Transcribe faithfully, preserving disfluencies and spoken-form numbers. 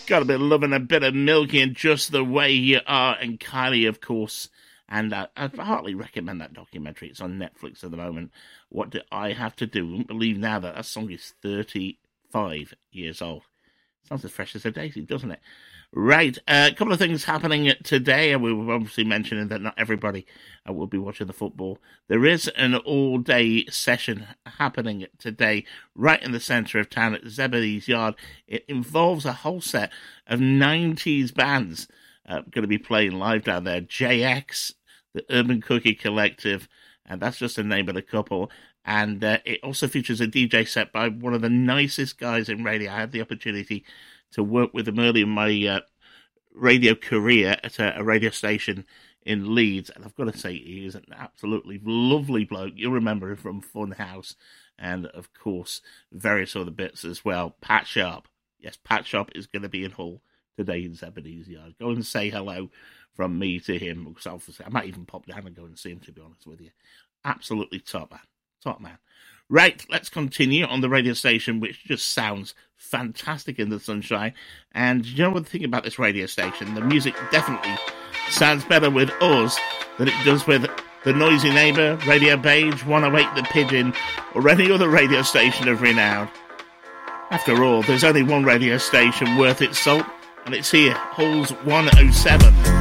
Got a bit of love and a bit of Milky and Just the Way You Are, and Kylie, of course. And uh, I heartily recommend that documentary. It's on Netflix at the moment. What Do I Have to Do? I wouldn't believe now that that song is thirty-five years old. Sounds as fresh as a daisy, doesn't it? Right, uh, a couple of things happening today, and we were obviously mentioning that not everybody uh, will be watching the football. There is an all-day session happening today right in the centre of town at Zebedee's Yard. It involves a whole set of nineties bands uh, going to be playing live down there. J X, the Urban Cookie Collective, and that's just the name of the couple. And uh, it also features a D J set by one of the nicest guys in radio. I had the opportunity to work with him early in my uh, radio career at a, a radio station in Leeds. And I've got to say, he is an absolutely lovely bloke. You'll remember him from Funhouse and, of course, various other bits as well. Pat Sharp. Yes, Pat Sharp is going to be in Hull today in Zebedee's Yard. Go and say hello from me to him. Because obviously, I might even pop down and go and see him, to be honest with you. Absolutely top man. Top man. Right, let's continue on the radio station, which just sounds fantastic in the sunshine. And you know what the thing about this radio station? The music definitely sounds better with us than it does with the Noisy Neighbour, Radio Beige, one oh eight The Pigeon, or any other radio station of renown. After all, there's only one radio station worth its salt, and it's here, Hull's one oh seven.